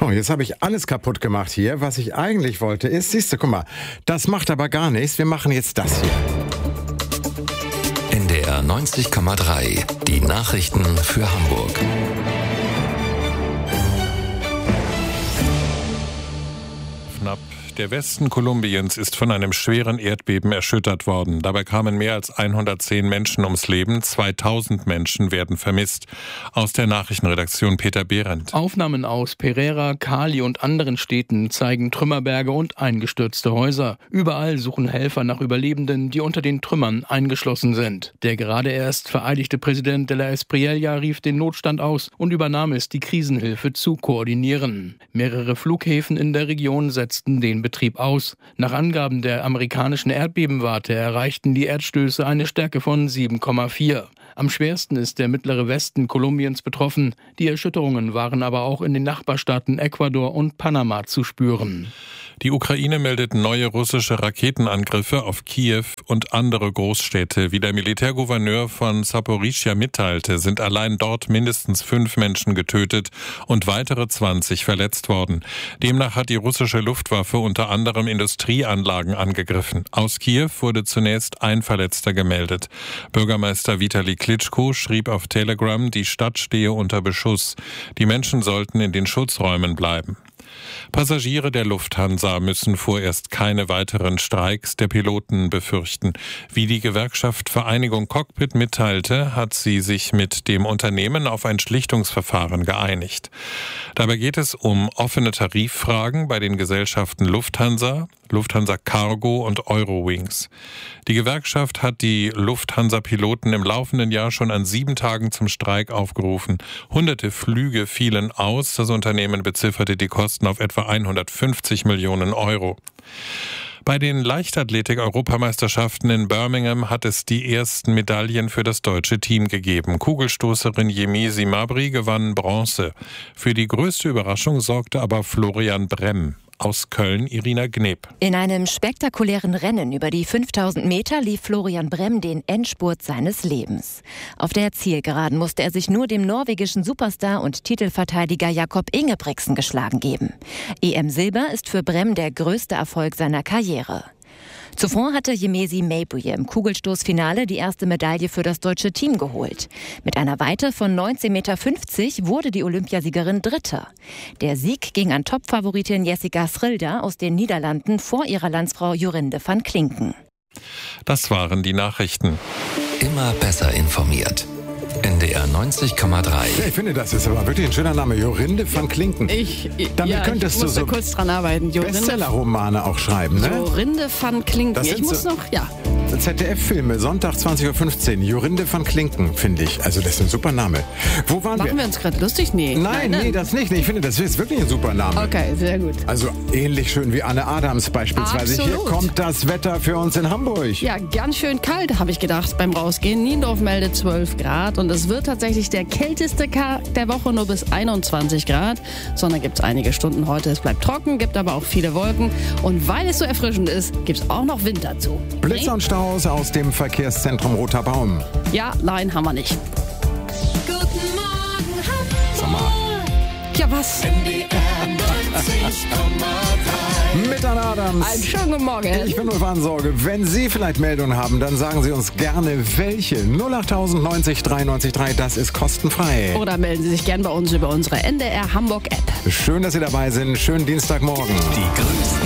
Oh, jetzt habe ich alles kaputt gemacht hier. Was ich eigentlich wollte ist, siehst du, guck mal, das macht aber gar nichts. Wir machen jetzt das hier. NDR 90,3, die Nachrichten für Hamburg. Der Westen Kolumbiens ist von einem schweren Erdbeben erschüttert worden. Dabei kamen mehr als 110 Menschen ums Leben. 2000 Menschen werden vermisst. Aus der Nachrichtenredaktion Peter Behrendt. Aufnahmen aus Pereira, Cali und anderen Städten zeigen Trümmerberge und eingestürzte Häuser. Überall suchen Helfer nach Überlebenden, die unter den Trümmern eingeschlossen sind. Der gerade erst vereidigte Präsident de la Espriella rief den Notstand aus und übernahm es, die Krisenhilfe zu koordinieren. Mehrere Flughäfen in der Region setzten den Betrieb aus. Nach Angaben der amerikanischen Erdbebenwarte erreichten die Erdstöße eine Stärke von 7,4. Am schwersten ist der mittlere Westen Kolumbiens betroffen. Die Erschütterungen waren aber auch in den Nachbarstaaten Ecuador und Panama zu spüren. Die Ukraine meldet neue russische Raketenangriffe auf Kiew und andere Großstädte. Wie der Militärgouverneur von Saporischschja mitteilte, sind allein dort mindestens 5 Menschen getötet und weitere 20 verletzt worden. Demnach hat die russische Luftwaffe unter anderem Industrieanlagen angegriffen. Aus Kiew wurde zunächst ein Verletzter gemeldet. Bürgermeister Vitali Klitschko schrieb auf Telegram, die Stadt stehe unter Beschuss. Die Menschen sollten in den Schutzräumen bleiben. Passagiere der Lufthansa müssen vorerst keine weiteren Streiks der Piloten befürchten. Wie die Gewerkschaft Vereinigung Cockpit mitteilte, hat sie sich mit dem Unternehmen auf ein Schlichtungsverfahren geeinigt. Dabei geht es um offene Tariffragen bei den Gesellschaften Lufthansa, Lufthansa Cargo und Eurowings. Die Gewerkschaft hat die Lufthansa-Piloten im laufenden Jahr schon an 7 Tagen zum Streik aufgerufen. Hunderte Flüge fielen aus. Das Unternehmen bezifferte die Kosten auf etwa 150 Millionen Euro. Bei den Leichtathletik-Europameisterschaften in Birmingham hat es die ersten Medaillen für das deutsche Team gegeben. Kugelstoßerin Yemisi Mabry gewann Bronze. Für die größte Überraschung sorgte aber Florian Bremm. Aus Köln Irina Gneb. In einem spektakulären Rennen über die 5000 Meter lief Florian Bremm den Endspurt seines Lebens. Auf der Zielgeraden musste er sich nur dem norwegischen Superstar und Titelverteidiger Jakob Ingebrigtsen geschlagen geben. EM-Silber ist für Bremm der größte Erfolg seiner Karriere. Zuvor hatte Yemisi Mabry im Kugelstoßfinale die erste Medaille für das deutsche Team geholt. Mit einer Weite von 19,50 Meter wurde die Olympiasiegerin Dritte. Der Sieg ging an Topfavoritin Jessica Schrilda aus den Niederlanden vor ihrer Landsfrau Jorinde van Klinken. Das waren die Nachrichten. Immer besser informiert. NDR 90,3. Ja, ich finde, das ist aber wirklich ein schöner Name. Jorinde van Klinken. Damit könntest du so kurz dran arbeiten. Bestseller-Romane auch schreiben, ne? Jorinde van Klinken. Das sind ZDF-Filme, Sonntag 20.15 Uhr. Jorinde van Klinken, finde ich. Also das ist ein super Name. Wo waren Machen wir uns gerade lustig? Nee. Nein, das nicht. Ich finde, das ist wirklich ein super Name. Okay, sehr gut. Also ähnlich schön wie Anne Adams beispielsweise. Absolut. Hier kommt das Wetter für uns in Hamburg. Ja, ganz schön kalt, habe ich gedacht, beim Rausgehen. Niendorf meldet 12 Grad und es wird tatsächlich der kälteste Tag der Woche, nur bis 21 Grad. Sonne gibt es einige Stunden heute. Es bleibt trocken, gibt aber auch viele Wolken. Und weil es so erfrischend ist, gibt es auch noch Wind dazu. Blitzer und Staus aus dem Verkehrszentrum Roter Baum. Ja, nein, haben wir nicht. Guten Morgen, Hamburg. Sag mal. Ja, was? NDR 90,3. Mit Anne Adams. Einen schönen guten Morgen. Ich bin Ulf Ansorge. Wenn Sie vielleicht Meldungen haben, dann sagen Sie uns gerne welche. 08000 90 93 3, das ist kostenfrei. Oder melden Sie sich gern bei uns über unsere NDR Hamburg App. Schön, dass Sie dabei sind. Schönen Dienstagmorgen. Die größten